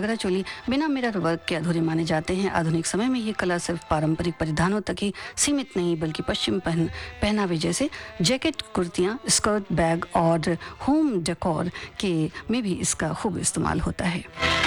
घाघरा चोली बिना mirror work के अधूरे माने जाते हैं। आधुनिक समय में ये कला सिर्फ पारंपरिक परिधानों तक ही सीमित नहीं बल्कि पश्चिम पहनावे जैसे जैकेट, कुर्तियाँ, स्कर्ट, बैग और होम डेकोर के में भी इसका खूब इस्तेमाल होता है।